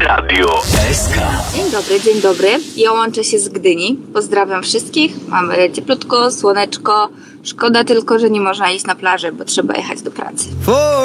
Radio SK. Dzień dobry. Ja łączę się z Gdyni. Pozdrawiam wszystkich. Mamy cieplutko, słoneczko. Szkoda tylko, że nie można iść na plażę, bo trzeba jechać do pracy.